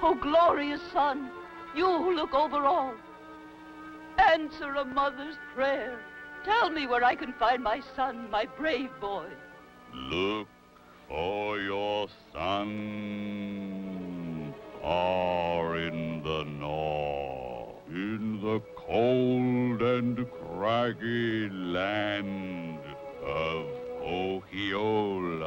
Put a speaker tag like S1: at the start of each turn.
S1: Oh, glorious sun, you who look over all, answer a mother's prayer. Tell me where I can find my son, my brave boy.
S2: Look for your son far in the north, in the cold and craggy land of Ohiola.